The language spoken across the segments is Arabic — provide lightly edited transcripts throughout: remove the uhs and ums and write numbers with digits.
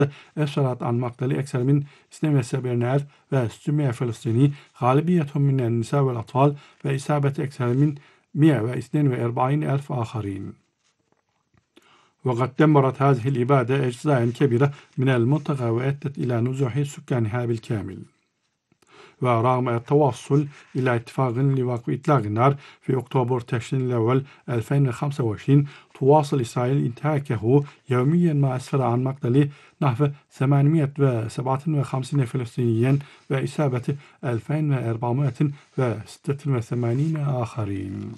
أسفرت عن مقتل أكثر من 72,000 و 600 فلسطيني، غالبيتهم من النساء والأطفال، وإصابة أكثر من 142,000 آخرين. وقد دمرت هذه الإبادة أجزاء كبيرة من المنطقة وأدت إلى نزوح سكانها بالكامل. ورغم التوصل إلى اتفاق لوقف إطلاق النار في أكتوبر تشرين الأول 2025، تواصل إسرائيل انتهاكه يوميا، ما أسفر عن مقتل نحو 857 فلسطينيا وإصابة 2486 آخرين.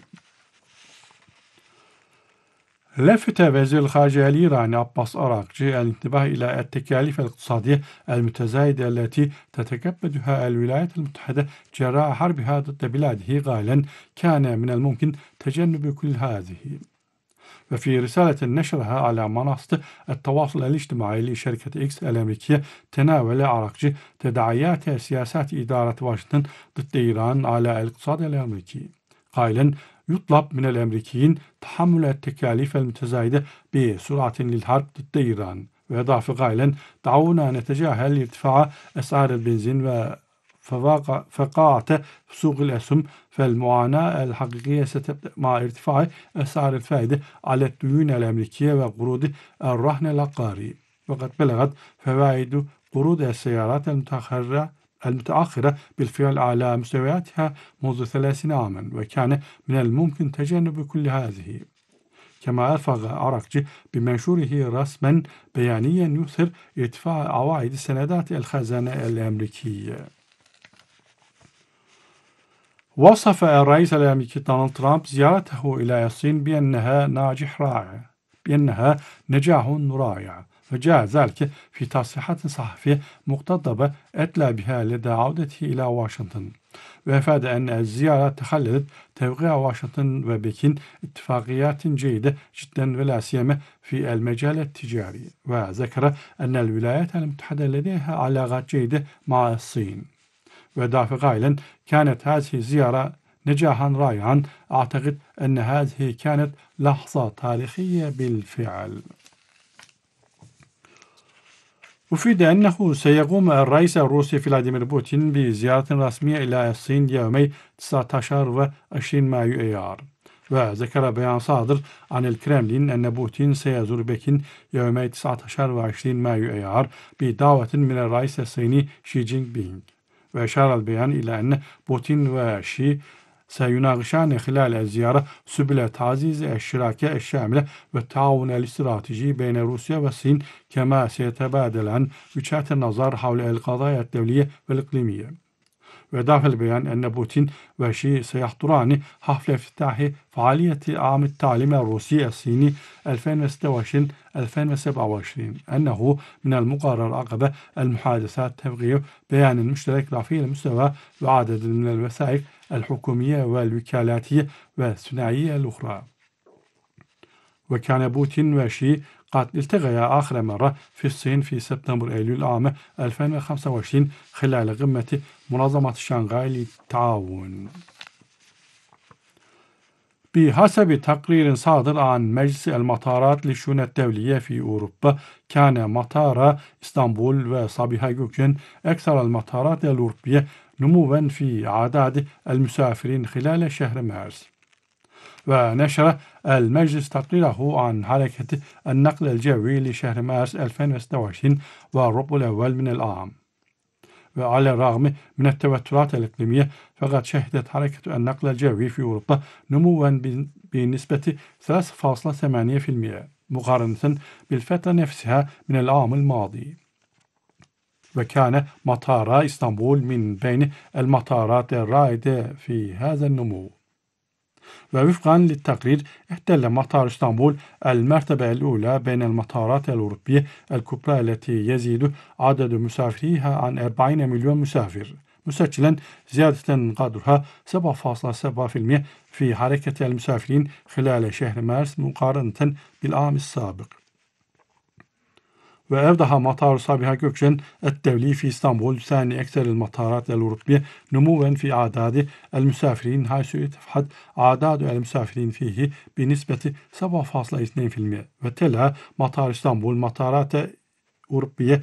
لفت وزير الخارجية الإيراني عباس أراغجي الانتباه إلى التكاليف الاقتصادية المتزايدة التي تتكبدها الولايات المتحدة جراء حربها ضد بلاده، قائلا: كان من الممكن تجنب كل هذه. وفي رسالة نشرها على منصة التواصل الاجتماعي لشركة إكس الأمريكية، تناول أراغجي تداعيات سياسات إدارة واشنطن ضد إيران على الاقتصاد الأمريكي، قائلا: يطلب من الأمريكيين تحمل التكاليف المتزايدة بسرعة للحرب ضد إيران. وأضاف قائلا: دعونا نتجاهل ارتفاع أسعار البنزين وفقاعة سوق الأسهم، فالمعاناة الحقيقية ستبدأ مع ارتفاع أسعار الفائدة على الديون الأمريكية وقروض الرهن العقاري. وقد بلغت فوائد قروض السيارات المتأخرة بالفعل على مستوياتها منذ 30 عاما، وكان من الممكن تجنب كل هذه. كما ألفظ أراغجي بمنشوره رسما بيانيا يظهر ارتفاع عوائد سندات الخزانة الأمريكية. وصف الرئيس الأمريكي دونالد ترامب زيارته إلى الصين بأنها نجاح رائع، وجاء ذلك في تصريحات صحفية مقتضبة أدلى بها لدى عودته إلى واشنطن. وأفاد أن الزيارة تخللت توقيع واشنطن وبكين اتفاقيات جيدة جدا، ولا سيما في المجال التجاري. وذكر أن الولايات المتحدة لديها علاقات جيدة مع الصين. وأضاف قائلا: كانت هذه الزيارة نجاحا رائعا، أعتقد أن هذه كانت لحظة تاريخية بالفعل. أفيد أنه سيقوم الرئيس الروسي فلاديمير بوتين بزيارة رسمية إلى الصين يومي 19 و 20 مايو أيار. وذكر بيان صادر عن الكرملين أن بوتين سيزور بكين يومي 19 و 20 مايو أيار بدعوة من الرئيس الصيني شي جين بينغ. وأشار البيان إلى أن بوتين وشي سيناقشان خلال الزيارة سبل تعزيز الشراكة الشاملة والتعاون الاستراتيجي بين روسيا والصين، كما سيتبادلان وجهات النظر حول القضايا الدولية والإقليمية. وأضاف البيان أن بوتين وشي سيحضران حفل افتتاح فعالية عام التعليم الروسي الصيني 2026-2027، أنه من المقرر عقب المحادثات توقيع بيان مشترك رفيع المستوى وعدد من الوثائق الحكومية والوكالاتية والثنائية الأخرى. وكان بوتين وشي قد التقيا آخر مرة في الصين في سبتمبر أيلول عام 2025 خلال قمة منظمة شنغهاي للتعاون. بحسب تقرير صادر عن مجلس المطارات للشؤون الدولية في أوروبا، كان مطار إسطنبول وصابيها جوكن أكثر المطارات الأوروبية نمواً في أعداد المسافرين خلال شهر مارس. ونشر المجلس تقريره عن حركة النقل الجوي لشهر مارس 2026 والربع الأول من العام. وعلى الرغم من التوترات الإقليمية، فقد شهدت حركة النقل الجوي في أوروبا نمواً بنسبة 3.8% مقارنة بالفترة نفسها من العام الماضي. وكان مطار إسطنبول من بين المطارات الرائدة في هذا النمو. ووفقا للتقرير، احتل مطار اسطنبول المرتبة الأولى بين المطارات الأوروبية الكبرى التي يزيد عدد مسافريها عن 40 مليون مسافر، مسجلا زيادة قدرها 7.7% في حركة المسافرين خلال شهر مارس مقارنة بالعام السابق. وأوضح مطار صابيها جوكشن الدولي في اسطنبول ثاني أكثر المطارات الأوروبية نمواً في أعداد المسافرين، حيث ارتفعت أعداد المسافرين فيه بنسبة 7.2%. وتلا مطار اسطنبول مطارات أوروبية